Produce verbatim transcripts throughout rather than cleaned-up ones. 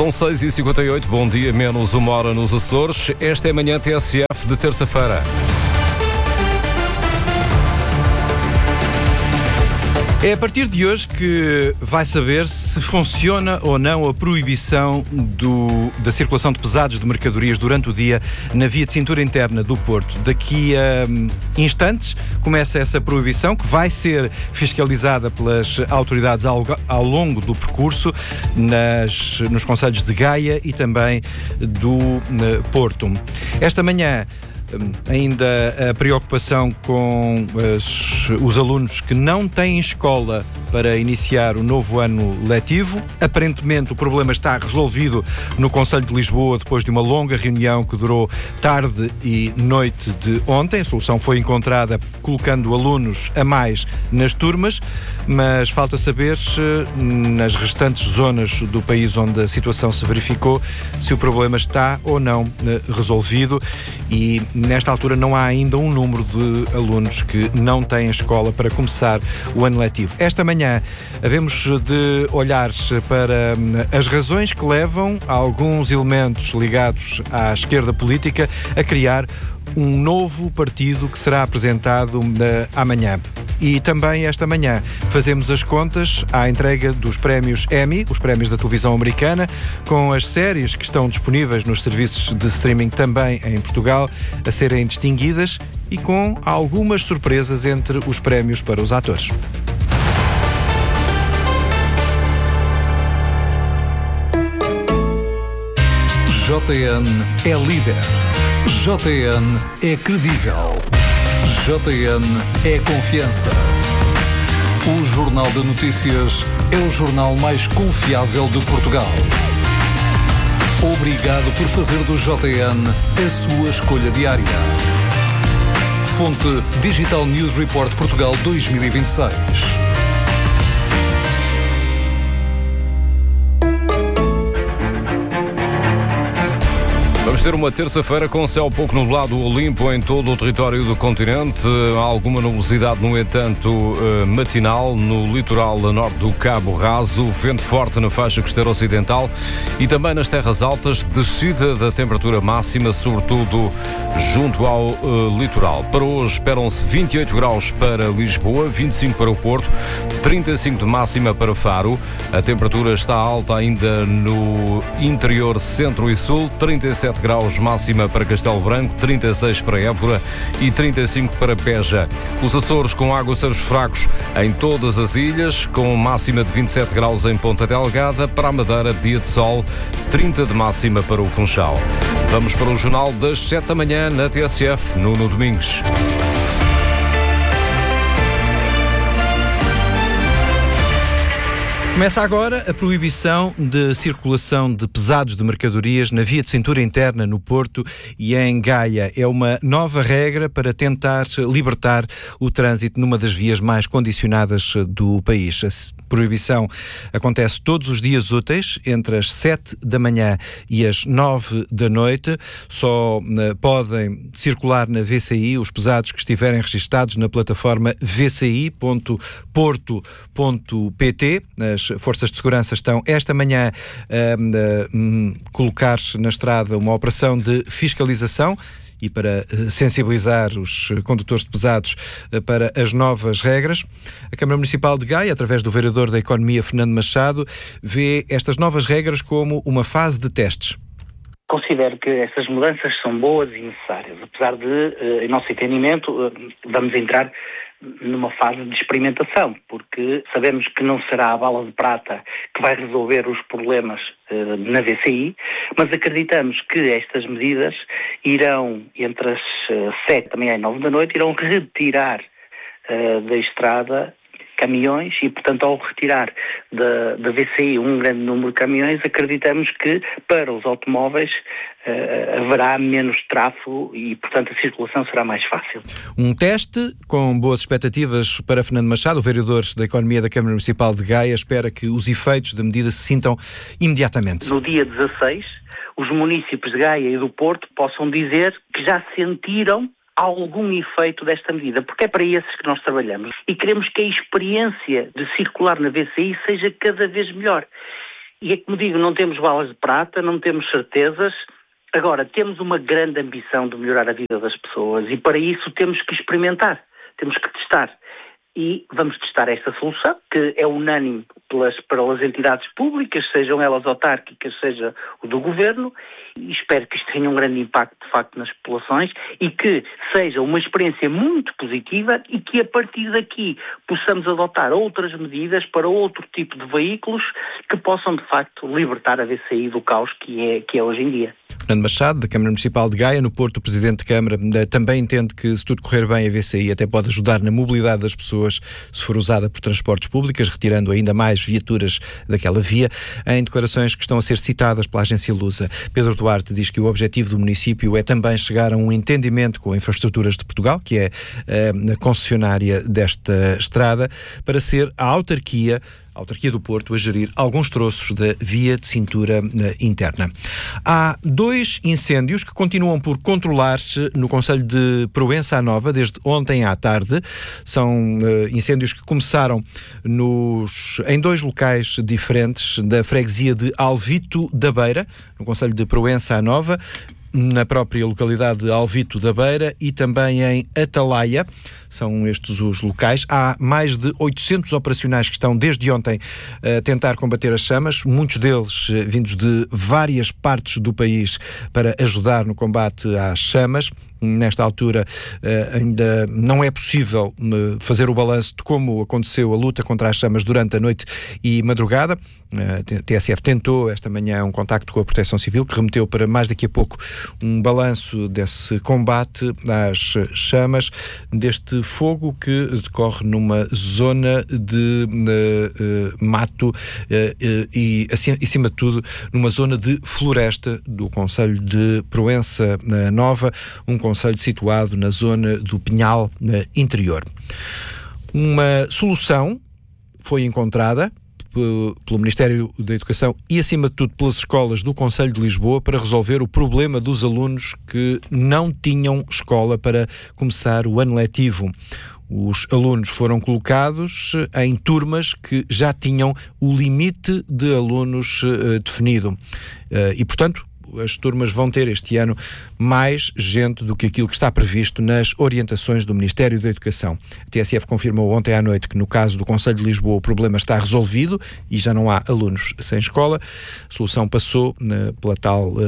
São seis e cinquenta e oito, bom dia, menos uma hora nos Açores. Esta é a manhã T S F de terça-feira. É a partir de hoje que vai saber se funciona ou não a proibição do, da circulação de pesados de mercadorias durante o dia na via de cintura interna do Porto. Daqui a um, instantes começa essa proibição, que vai ser fiscalizada pelas autoridades ao, ao longo do percurso nas, nos concelhos de Gaia e também do uh, Porto. Esta manhã ainda a preocupação com os, os alunos que não têm escola para iniciar o novo ano letivo. Aparentemente o problema está resolvido no Conselho de Lisboa depois de uma longa reunião que durou tarde e noite de ontem. A solução foi encontrada colocando alunos a mais nas turmas, mas falta saber nas restantes zonas do país onde a situação se verificou se o problema está ou não resolvido, e nesta altura não há ainda um número de alunos que não têm escola para começar o ano letivo. Esta manhã havemos de olhar para as razões que levam alguns elementos ligados à esquerda política a criar um novo partido que será apresentado uh, amanhã. E também esta manhã fazemos as contas à entrega dos prémios Emmy, os prémios da televisão americana, com as séries que estão disponíveis nos serviços de streaming também em Portugal a serem distinguidas e com algumas surpresas entre os prémios para os atores. J N é líder. J N é credível. J N é confiança. O Jornal de Notícias é o jornal mais confiável de Portugal. Obrigado por fazer do J N a sua escolha diária. Fonte Digital News Report Portugal dois mil e vinte e seis. Vamos ter uma terça-feira com céu pouco nublado ou limpo em todo o território do continente. Há alguma nubosidade, no entanto, matinal no litoral norte do Cabo Raso, vento forte na faixa costeira ocidental e também nas terras altas, descida da temperatura máxima, sobretudo junto ao uh, litoral. Para hoje esperam-se vinte e oito graus para Lisboa, vinte e cinco para o Porto, trinta e cinco de máxima para Faro. A temperatura está alta ainda no interior, centro e sul, trinta e sete graus máxima para Castelo Branco, trinta e seis para Évora e trinta e cinco para Beja. Os Açores com aguaceiros fracos em todas as ilhas, com máxima de vinte e sete graus em Ponta Delgada. Para a Madeira, dia de sol, trinta de máxima para o Funchal. Vamos para o jornal das sete da manhã na T S F, Nuno Domingues. Começa agora a proibição de circulação de pesados de mercadorias na via de cintura interna no Porto e em Gaia. É uma nova regra para tentar libertar o trânsito numa das vias mais condicionadas do país. A proibição acontece todos os dias úteis, entre as sete da manhã e as nove da noite. Só uh, podem circular na V C I os pesados que estiverem registados na plataforma v c i ponto porto ponto p t. As forças de segurança estão esta manhã a, a colocar na estrada uma operação de fiscalização e para sensibilizar os condutores de pesados para as novas regras. A Câmara Municipal de Gaia, através do vereador da Economia, Fernando Machado, vê estas novas regras como uma fase de testes. Considero que essas mudanças são boas e necessárias, apesar de, em nosso entendimento, vamos entrar numa fase de experimentação, porque sabemos que não será a bala de prata que vai resolver os problemas uh, na V C I, mas acreditamos que estas medidas irão, entre as uh, sete da manhã e nove da noite, irão retirar uh, da estrada caminhões e, portanto, ao retirar da, da V C I um grande número de caminhões, acreditamos que para os automóveis uh, haverá menos tráfego e, portanto, a circulação será mais fácil. Um teste com boas expectativas para Fernando Machado, o vereador da Economia da Câmara Municipal de Gaia, espera que os efeitos da medida se sintam imediatamente. No dia dezasseis, os municípios de Gaia e do Porto possam dizer que já sentiram algum efeito desta medida, porque é para esses que nós trabalhamos e queremos que a experiência de circular na V C I seja cada vez melhor. E é como digo, não temos balas de prata, não temos certezas. Agora, temos uma grande ambição de melhorar a vida das pessoas e para isso temos que experimentar, temos que testar. E vamos testar esta solução, que é unânime pelas, pelas entidades públicas, sejam elas autárquicas, seja o do Governo, e espero que isto tenha um grande impacto, de facto, nas populações e que seja uma experiência muito positiva e que, a partir daqui, possamos adotar outras medidas para outro tipo de veículos que possam, de facto, libertar a V C I do caos que é, que é hoje em dia. Fernando Machado, da Câmara Municipal de Gaia, no Porto, o Presidente de Câmara, também entende que, se tudo correr bem, a V C I até pode ajudar na mobilidade das pessoas se for usada por transportes públicos, retirando ainda mais viaturas daquela via, em declarações que estão a ser citadas pela agência Lusa. Pedro Duarte diz que o objetivo do município é também chegar a um entendimento com a Infraestruturas de Portugal, que é a concessionária desta estrada, para ser a autarquia a autarquia do Porto a gerir alguns troços da via de cintura interna. Há dois incêndios que continuam por controlar-se no concelho de Proença à Nova desde ontem à tarde. São uh, incêndios que começaram nos, em dois locais diferentes da freguesia de Alvito da Beira, no concelho de Proença à Nova, na própria localidade de Alvito da Beira e também em Atalaia. São estes os locais. Há mais de oitocentos operacionais que estão desde ontem a tentar combater as chamas, muitos deles vindos de várias partes do país para ajudar no combate às chamas. Nesta altura ainda não é possível fazer o balanço de como aconteceu a luta contra as chamas durante a noite e madrugada. A T S F tentou esta manhã um contacto com a Proteção Civil, que remeteu para mais daqui a pouco um balanço desse combate às chamas, deste fogo que decorre numa zona de uh, uh, mato uh, uh, e, acima, acima de tudo, numa zona de floresta do concelho de Proença Nova, um concelho situado na zona do Pinhal interior. Uma solução foi encontrada pelo Ministério da Educação e, acima de tudo, pelas escolas do Concelho de Lisboa para resolver o problema dos alunos que não tinham escola para começar o ano letivo. Os alunos foram colocados em turmas que já tinham o limite de alunos uh, definido. Uh, e, portanto, as turmas vão ter este ano mais gente do que aquilo que está previsto nas orientações do Ministério da Educação. A T S F confirmou ontem à noite que, no caso do Concelho de Lisboa, o problema está resolvido e já não há alunos sem escola. A solução passou na, pela tal uh,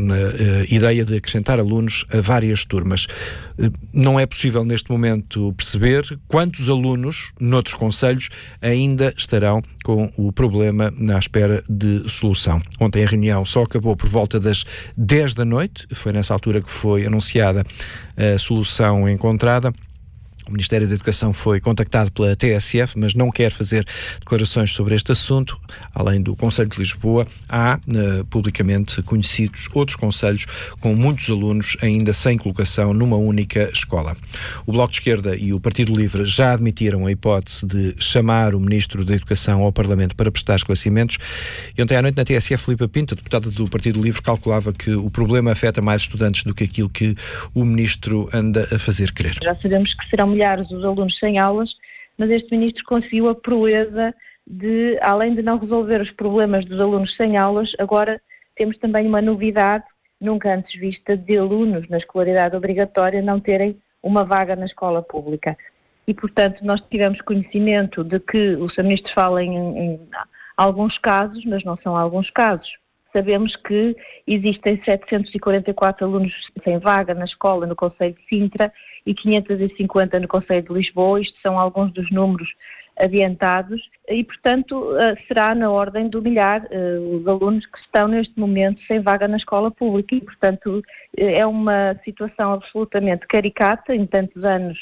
uh, ideia de acrescentar alunos a várias turmas. Uh, não é possível neste momento perceber quantos alunos noutros concelhos ainda estarão com o problema na espera de solução. Ontem a reunião só acabou por volta das dez da noite, foi nessa altura que foi anunciada a solução encontrada. O Ministério da Educação foi contactado pela T S F, mas não quer fazer declarações sobre este assunto. Além do Concelho de Lisboa, há uh, publicamente conhecidos outros concelhos com muitos alunos ainda sem colocação numa única escola. O Bloco de Esquerda e o Partido Livre já admitiram a hipótese de chamar o Ministro da Educação ao Parlamento para prestar esclarecimentos. E ontem à noite na T S F, Filipa Pinto, deputada do Partido Livre, calculava que o problema afeta mais estudantes do que aquilo que o Ministro anda a fazer crer. Já sabemos que serão milhares os alunos sem aulas, mas este Ministro conseguiu a proeza de, além de não resolver os problemas dos alunos sem aulas, agora temos também uma novidade nunca antes vista de alunos na escolaridade obrigatória não terem uma vaga na escola pública. E, portanto, nós tivemos conhecimento de que o senhor Ministro fala em, em alguns casos, mas não são alguns casos. Sabemos que existem setecentos e quarenta e quatro alunos sem vaga na escola no concelho de Sintra e quinhentos e cinquenta no concelho de Lisboa. Isto são alguns dos números adiantados e, portanto, será na ordem do milhar os alunos que estão neste momento sem vaga na escola pública. E, portanto, é uma situação absolutamente caricata em tantos anos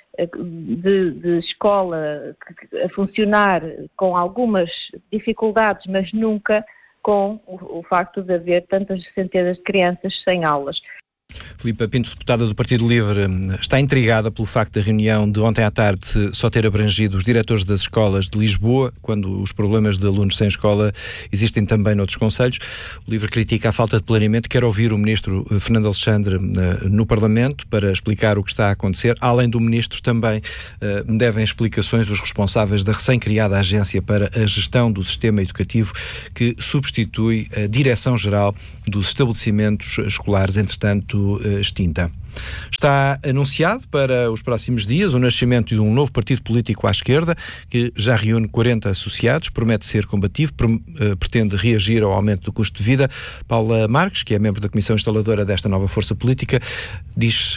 de, de escola a funcionar com algumas dificuldades, mas nunca com o, o facto de haver tantas centenas de crianças sem aulas. Filipa Pinto, deputada do Partido Livre, está intrigada pelo facto da reunião de ontem à tarde só ter abrangido os diretores das escolas de Lisboa, quando os problemas de alunos sem escola existem também noutros concelhos. O Livre critica a falta de planeamento. Quer ouvir o ministro Fernando Alexandre no Parlamento para explicar o que está a acontecer. Além do ministro, também devem explicações os responsáveis da recém-criada Agência para a Gestão do Sistema Educativo, que substitui a Direção-Geral dos Estabelecimentos Escolares, entretanto extinta. Está anunciado para os próximos dias o nascimento de um novo partido político à esquerda, que já reúne quarenta associados, promete ser combativo, pretende reagir ao aumento do custo de vida. Paula Marques, que é membro da Comissão Instaladora desta nova força política, diz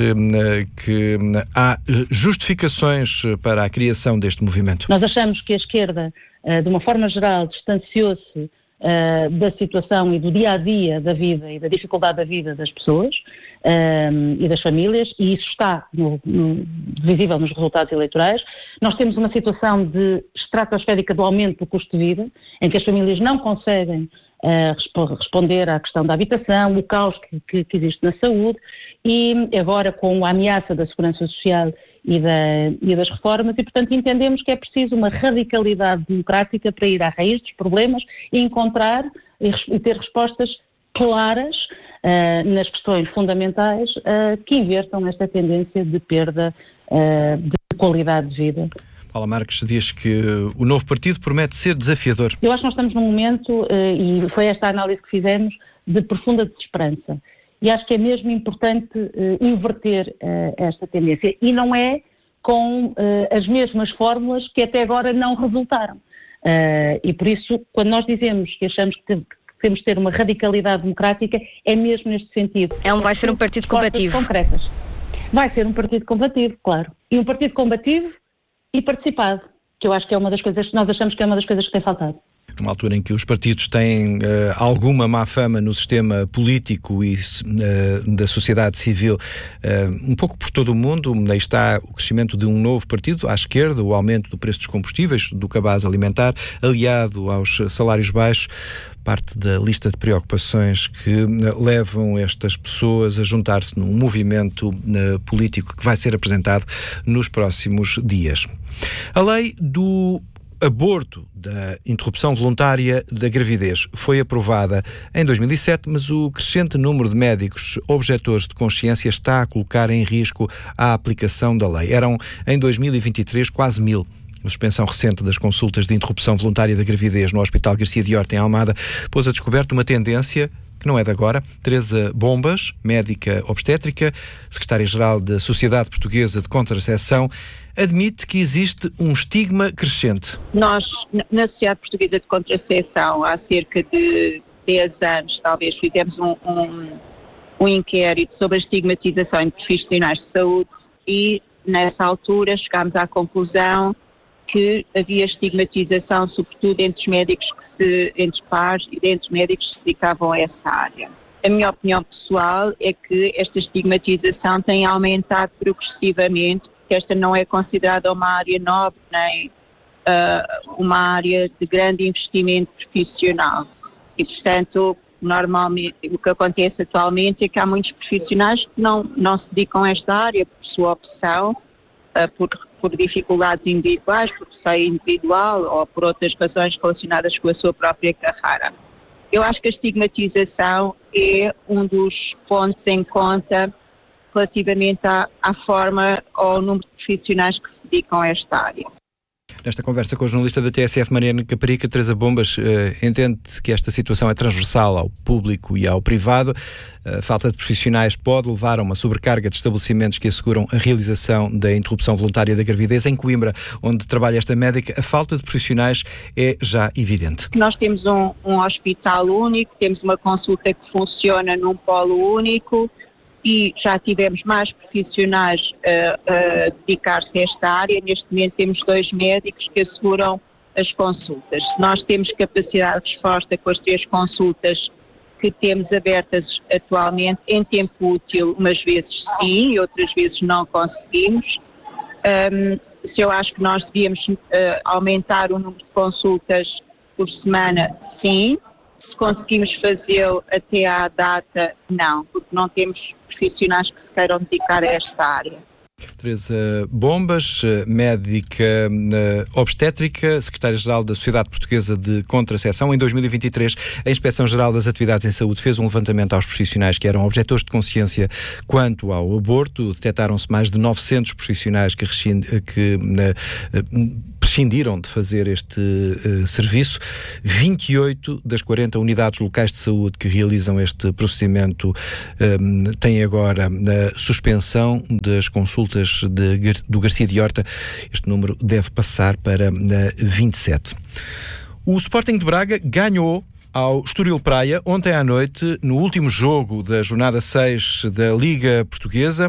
que há justificações para a criação deste movimento. Nós achamos que a esquerda, de uma forma geral, distanciou-se Uh, da situação e do dia-a-dia da vida e da dificuldade da vida das pessoas uh, e das famílias, e isso está no, no, visível nos resultados eleitorais. Nós temos uma situação de estratosférica do aumento do custo de vida, em que as famílias não conseguem uh, resp- responder à questão da habitação, o caos que, que, que existe na saúde, e agora com a ameaça da segurança social E, da, e das reformas, e portanto entendemos que é preciso uma radicalidade democrática para ir à raiz dos problemas e encontrar e, e ter respostas claras uh, nas questões fundamentais uh, que invertam esta tendência de perda uh, de qualidade de vida. Paula Marques diz que o novo partido promete ser desafiador. Eu acho que nós estamos num momento, uh, e foi esta a análise que fizemos, de profunda desesperança. E acho que é mesmo importante uh, inverter uh, esta tendência. E não é com uh, as mesmas fórmulas que até agora não resultaram. Uh, e por isso, quando nós dizemos que achamos que, te, que temos de ter uma radicalidade democrática, é mesmo neste sentido. É um, vai ser um partido combativo. Concretas. Vai ser um partido combativo, claro. E um partido combativo e participado, que eu acho que é uma das coisas, nós achamos que é uma das coisas que tem faltado. Numa altura em que os partidos têm uh, alguma má fama no sistema político e uh, da sociedade civil, uh, um pouco por todo o mundo, aí está o crescimento de um novo partido à esquerda, o aumento do preço dos combustíveis, do cabaz alimentar, aliado aos salários baixos, parte da lista de preocupações que uh, levam estas pessoas a juntar-se num movimento uh, político que vai ser apresentado nos próximos dias. A lei do aborto, da interrupção voluntária da gravidez, foi aprovada em dois mil e sete, mas o crescente número de médicos objetores de consciência está a colocar em risco a aplicação da lei. Eram, em dois mil e vinte e três, quase mil. A suspensão recente das consultas de interrupção voluntária da gravidez no Hospital Garcia de Horta, em Almada, pôs a descoberto uma tendência que não é de agora. Teresa Bombas, médica obstétrica, secretária-geral da Sociedade Portuguesa de Contracepção, admite que existe um estigma crescente. Nós, na Sociedade Portuguesa de Contracepção, há cerca de dez anos, talvez, fizemos um, um, um inquérito sobre a estigmatização em profissionais de saúde e, nessa altura, chegámos à conclusão que havia estigmatização, sobretudo entre os médicos, que se, entre pares e entre os médicos que se dedicavam a essa área. A minha opinião pessoal é que esta estigmatização tem aumentado progressivamente, que esta não é considerada uma área nobre, nem uh, uma área de grande investimento profissional. E, portanto, normalmente, o que acontece atualmente é que há muitos profissionais que não, não se dedicam a esta área por sua opção, uh, por, por dificuldades individuais, por receio individual ou por outras razões relacionadas com a sua própria carreira. Eu acho que a estigmatização é um dos pontos em conta relativamente à, à forma ou ao número de profissionais que se dedicam a esta área. Nesta conversa com a jornalista da T S F, Mariana Caparica, Teresa Bombas eh, entende que esta situação é transversal ao público e ao privado. A falta de profissionais pode levar a uma sobrecarga de estabelecimentos que asseguram a realização da interrupção voluntária da gravidez. Em Coimbra, onde trabalha esta médica, a falta de profissionais é já evidente. Nós temos um, um hospital único, temos uma consulta que funciona num polo único, e já tivemos mais profissionais a, a dedicar-se a esta área. Neste momento temos dois médicos que asseguram as consultas. Nós temos capacidade de resposta com as três consultas que temos abertas atualmente em tempo útil, umas vezes sim e outras vezes não conseguimos. Um, se eu acho que nós devíamos uh, aumentar o número de consultas por semana, sim. Se Se conseguimos fazê-lo até à data, não, porque não temos profissionais que se queiram dedicar a esta área. Teresa Bombas, médica obstétrica, secretária-geral da Sociedade Portuguesa de Contracepção. Em dois mil e vinte e três, a Inspeção-Geral das Atividades em Saúde fez um levantamento aos profissionais que eram objetores de consciência quanto ao aborto. Detectaram-se mais de novecentos profissionais que, que uh, prescindiram de fazer este uh, serviço. vinte e oito das quarenta unidades locais de saúde que realizam este procedimento um, têm agora a suspensão das consultas de, do Garcia de Horta. Este número deve passar para uh, vinte e sete. O Sporting de Braga ganhou ao Estoril Praia ontem à noite, no último jogo da jornada seis da Liga Portuguesa.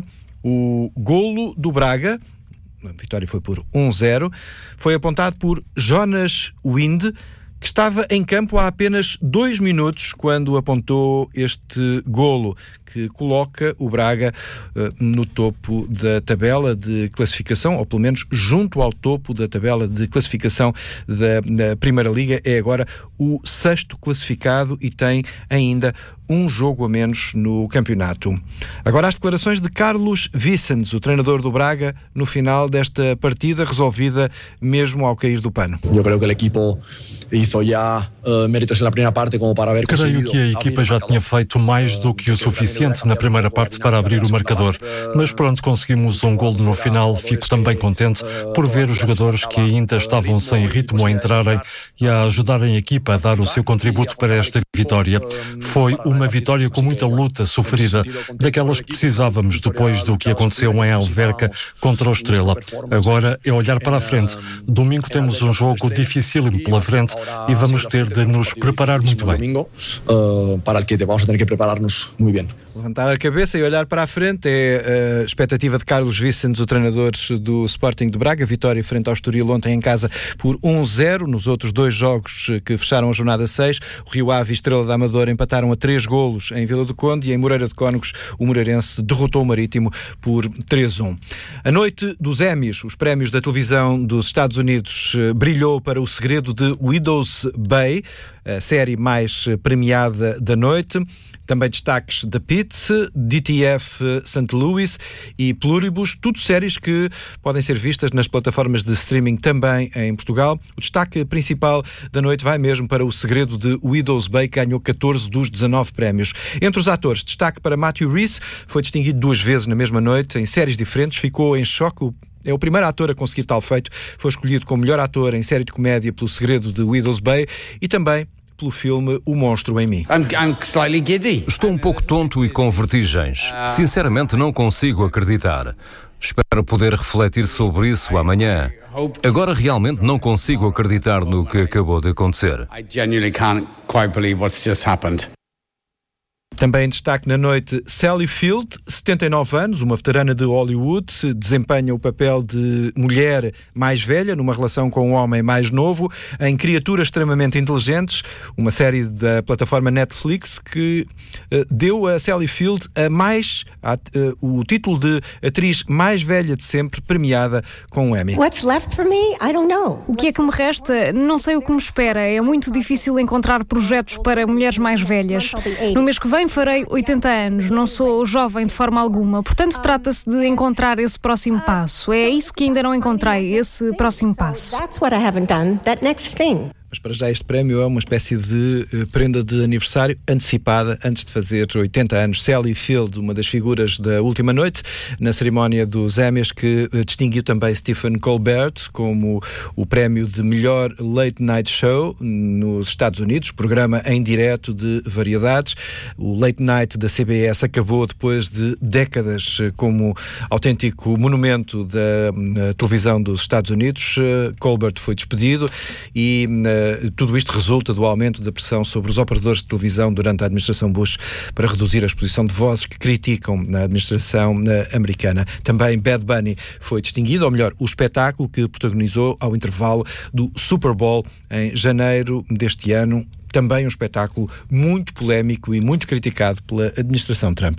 O golo do Braga, a vitória foi por um zero, foi apontado por Jonas Wind, que estava em campo há apenas dois minutos quando apontou este golo, que coloca o Braga uh, no topo da tabela de classificação, ou pelo menos junto ao topo da tabela de classificação da, da Primeira Liga. É agora o sexto classificado e tem ainda um jogo a menos no campeonato. Agora as declarações de Carlos Vicens, o treinador do Braga, no final desta partida, resolvida mesmo ao cair do pano. Eu creio que o equipo hizo já uh, méritos na primeira parte como para ver. Creio que a equipa já tinha feito mais do que o suficiente na primeira parte para abrir o marcador, mas pronto, conseguimos um golo no final. Fico também contente por ver os jogadores que ainda estavam sem ritmo a entrarem e a ajudarem a equipa a dar o seu contributo para esta vitória. Foi uma vitória com muita luta sofrida, daquelas que precisávamos depois do que aconteceu em Alverca contra o Estrela. Agora é olhar para a frente. Domingo temos um jogo dificílimo pela frente e vamos ter de nos preparar muito bem. Para o que vamos ter que preparar-nos muito bem. Levantar a cabeça e olhar para a frente é a expectativa de Carlos Vicens, o treinador do Sporting de Braga. Vitória frente ao Estoril ontem em casa por um zero. Nos outros dois jogos que fecharam a jornada seis, o Rio Ave e Estrela da Amadora empataram a três golos em Vila do Conde e em Moreira de Cónegos o Moreirense derrotou o Marítimo por três a um. A noite dos Emmys, os prémios da televisão dos Estados Unidos, brilhou para O Segredo de Widow's Bay, a série mais premiada da noite. Também destaques da Pitts, D T F Saint Louis e Pluribus, tudo séries que podem ser vistas nas plataformas de streaming também em Portugal. O destaque principal da noite vai mesmo para O Segredo de Widow's Bay, que ganhou catorze dos dezanove prémios. Entre os atores, destaque para Matthew Rhys, foi distinguido duas vezes na mesma noite, em séries diferentes, ficou em choque. É o primeiro ator a conseguir tal feito, foi escolhido como melhor ator em série de comédia pelo Segredo de Widow's Bay e também pelo filme O Monstro em Mim. I'm, I'm slightly giddy. Estou um pouco tonto e com vertigens. Sinceramente não consigo acreditar. Espero poder refletir sobre isso amanhã. Agora realmente não consigo acreditar no que acabou de acontecer. I genuinely can't quite believe what's just happened. Também em destaque na noite, Sally Field, setenta e nove anos, uma veterana de Hollywood, desempenha o papel de mulher mais velha numa relação com um homem mais novo em Criaturas Extremamente Inteligentes, uma série da plataforma Netflix que uh, deu a Sally Field a mais, a, uh, o título de atriz mais velha de sempre, premiada com um Emmy. What's left for me? I don't know. O que é que me resta? Não sei o que me espera. É muito difícil encontrar projetos para mulheres mais velhas. No mês que vem farei oitenta anos, não sou jovem de forma alguma, portanto trata-se de encontrar esse próximo passo. É isso que ainda não encontrei, esse próximo passo. That's what I haven't done, that next thing. Mas para já este prémio é uma espécie de uh, prenda de aniversário antecipada antes de fazer oitenta anos. Sally Field, uma das figuras da última noite na cerimónia dos Emmys, que uh, distinguiu também Stephen Colbert como o prémio de melhor late night show nos Estados Unidos, programa em direto de variedades. O late night da C B S acabou depois de décadas uh, como autêntico monumento da uh, televisão dos Estados Unidos. Uh, Colbert foi despedido e uh, tudo isto resulta do aumento da pressão sobre os operadores de televisão durante a administração Bush para reduzir a exposição de vozes que criticam a administração americana. Também Bad Bunny foi distinguido, ou melhor, o espetáculo que protagonizou ao intervalo do Super Bowl em janeiro deste ano. Também um espetáculo muito polémico e muito criticado pela administração Trump.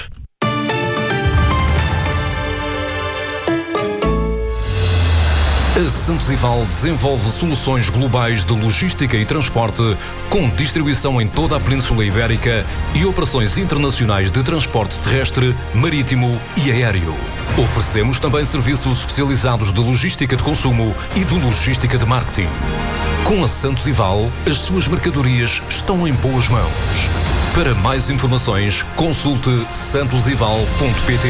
A Santos Ival desenvolve soluções globais de logística e transporte com distribuição em toda a Península Ibérica e operações internacionais de transporte terrestre, marítimo e aéreo. Oferecemos também serviços especializados de logística de consumo e de logística de marketing. Com a Santos Ival, as suas mercadorias estão em boas mãos. Para mais informações, consulte santos ival ponto pt.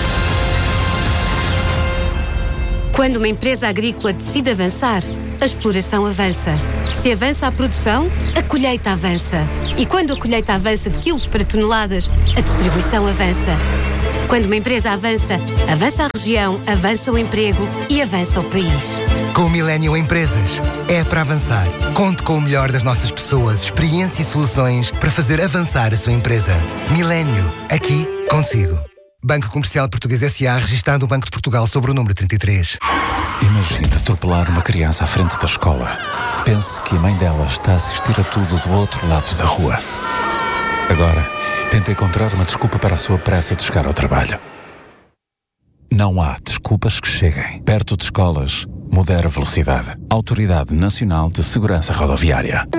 Quando uma empresa agrícola decide avançar, a exploração avança. Se avança a produção, a colheita avança. E quando a colheita avança de quilos para toneladas, a distribuição avança. Quando uma empresa avança, avança a região, avança o emprego e avança o país. Com o Millennium Empresas, é para avançar. Conte com o melhor das nossas pessoas, experiência e soluções para fazer avançar a sua empresa. Millennium, aqui, consigo. Banco Comercial Português S A, registado no Banco de Portugal sobre o número trinta e três. Imagina atropelar uma criança à frente da escola. Pense que a mãe dela está a assistir a tudo do outro lado da rua. Agora, tenta encontrar uma desculpa para a sua pressa de chegar ao trabalho. Não há desculpas que cheguem. Perto de escolas, modera a velocidade. Autoridade Nacional de Segurança Rodoviária.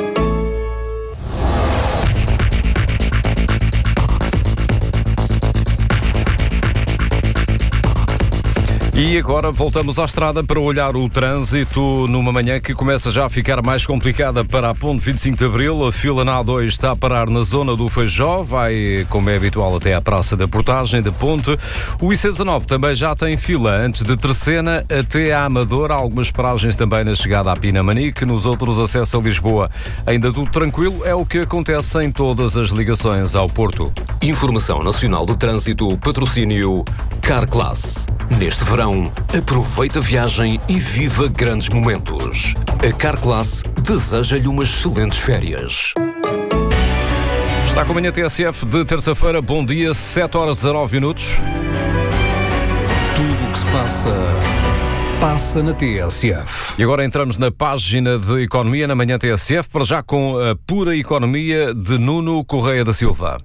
E agora voltamos à estrada para olhar o trânsito numa manhã que começa já a ficar mais complicada para a Ponte vinte e cinco de Abril. A fila na A dois está a parar na zona do Feijó, vai, como é habitual, até à Praça da Portagem da Ponte. O I C dezanove também já tem fila antes de Terceira até à Amadora. Há algumas paragens também na chegada à Pinamanique. Nos outros acessos a Lisboa ainda tudo tranquilo. É o que acontece em todas as ligações ao Porto. Informação Nacional de Trânsito, patrocínio Carclass. Neste verão, aproveita a viagem e viva grandes momentos. A Carclass deseja-lhe umas excelentes férias. Está com a manhã T S F de terça-feira. Bom dia, sete horas e dezanove minutos. Tudo o que se passa, passa na T S F. E agora entramos na página de Economia na manhã T S F, para já com a pura economia de Nuno Correia da Silva.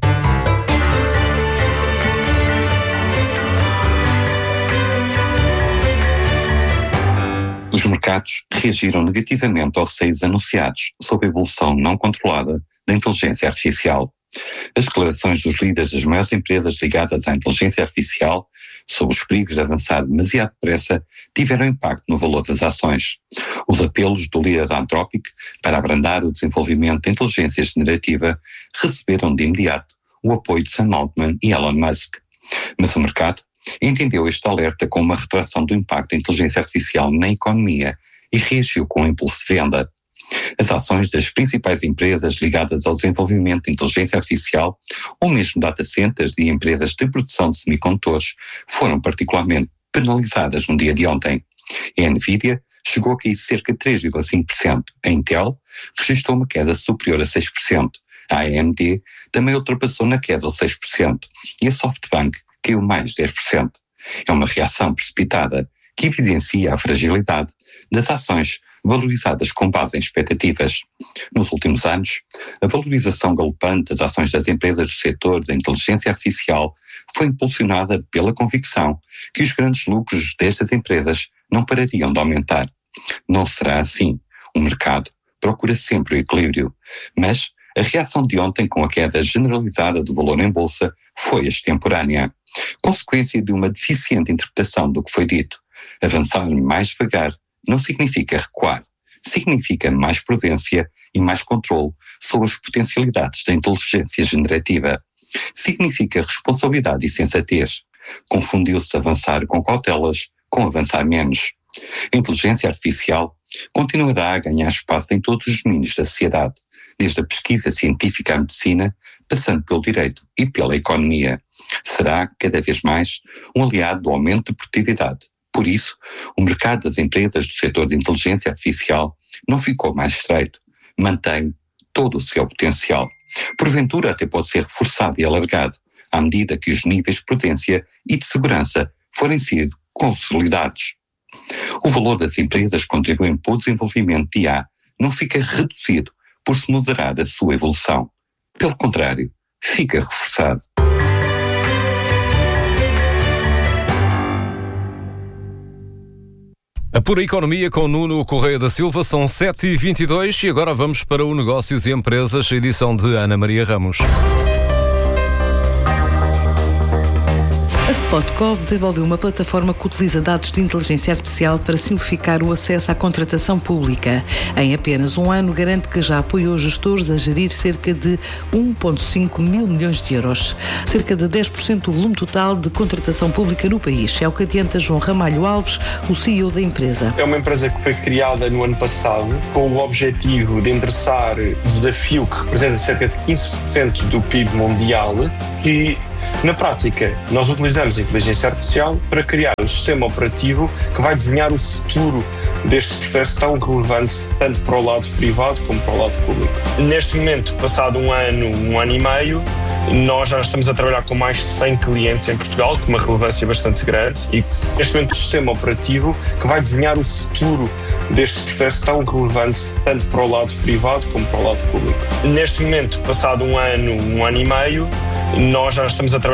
Os mercados reagiram negativamente aos receios anunciados sobre a evolução não controlada da inteligência artificial. As declarações dos líderes das maiores empresas ligadas à inteligência artificial sobre os perigos de avançar demasiado depressa tiveram impacto no valor das ações. Os apelos do líder da Anthropic para abrandar o desenvolvimento da inteligência generativa receberam de imediato o apoio de Sam Altman e Elon Musk. Mas o mercado entendeu este alerta como uma retração do impacto da inteligência artificial na economia e reagiu com um impulso de venda. As ações das principais empresas ligadas ao desenvolvimento de inteligência artificial, ou mesmo data centers e empresas de produção de semicondutores, foram particularmente penalizadas no dia de ontem. A Nvidia chegou a cair cerca de três vírgula cinco por cento. A Intel registrou uma queda superior a seis por cento. A A M D também ultrapassou na queda aos seis por cento. E a SoftBank caiu mais dez por cento. É uma reação precipitada que evidencia a fragilidade das ações valorizadas com base em expectativas. Nos últimos anos, a valorização galopante das ações das empresas do setor da inteligência artificial foi impulsionada pela convicção que os grandes lucros destas empresas não parariam de aumentar. Não será assim. O mercado procura sempre o equilíbrio, mas a reação de ontem com a queda generalizada do valor em bolsa foi extemporânea, consequência de uma deficiente interpretação do que foi dito. Avançar mais devagar não significa recuar, significa mais prudência e mais controle sobre as potencialidades da inteligência generativa. Significa responsabilidade e sensatez. Confundiu-se avançar com cautelas com avançar menos. A inteligência artificial continuará a ganhar espaço em todos os domínios da sociedade, desde a pesquisa científica à medicina, passando pelo direito e pela economia. Será, cada vez mais, um aliado do aumento de produtividade. Por isso, o mercado das empresas do setor de inteligência artificial não ficou mais estreito, mantém todo o seu potencial. Porventura até pode ser reforçado e alargado, à medida que os níveis de prudência e de segurança forem sido consolidados. O valor das empresas que contribuem para o desenvolvimento de I A não fica reduzido por se moderar a sua evolução. Pelo contrário, fica reforçado. A Pura Economia com Nuno Correia da Silva, são sete e vinte e dois e agora vamos para o Negócios e Empresas, edição de Ana Maria Ramos. A Spotcov desenvolveu uma plataforma que utiliza dados de inteligência artificial para simplificar o acesso à contratação pública. Em apenas um ano, garante que já apoiou gestores a gerir cerca de um vírgula cinco mil milhões de euros. Cerca de dez por cento do volume total de contratação pública no país. É o que adianta João Ramalho Alves, o C E O da empresa. É uma empresa que foi criada no ano passado com o objetivo de endereçar o desafio que representa cerca de quinze por cento do P I B mundial, que na prática, nós utilizamos a inteligência artificial para criar um sistema operativo que vai desenhar o futuro deste processo tão relevante, tanto para o lado privado como para o lado público. Neste momento, passado um ano, um ano e meio, nós já estamos a trabalhar com mais de cem clientes em Portugal, com uma relevância bastante grande, e neste momento o sistema operativo que vai desenhar o futuro deste processo tão relevante, tanto para o lado privado como para o lado público. Neste momento, passado um ano, um ano e meio, nós já estamos a trabalhar